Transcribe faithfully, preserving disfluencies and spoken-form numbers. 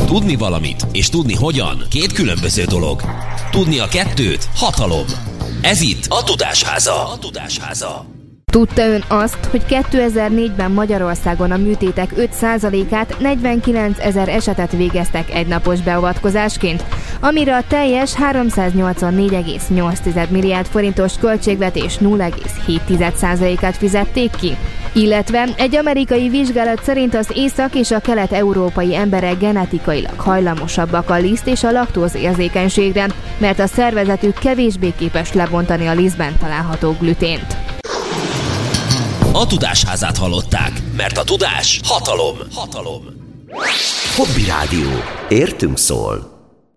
Tudni valamit és tudni hogyan két különböző dolog. Tudni a kettőt hatalom. Ez itt a Tudásháza. A Tudásháza. Tudta ön azt, hogy kétezer-négyben Magyarországon a műtétek öt százalékát, negyvenkilencezer esetet végeztek egynapos beavatkozásként, amire a teljes háromszáznyolcvannégy egész nyolc milliárd forintos költségvetés nulla egész hét százalékát fizették ki? Illetve egy amerikai vizsgálat szerint az észak- és a kelet-európai emberek genetikailag hajlamosabbak a liszt és a laktóz érzékenységre, mert a szervezetük kevésbé képes lebontani a lisztben található glütént. A Tudásházát hallották, mert a tudás hatalom. Hatalom. Hobby Rádió. Értünk szól.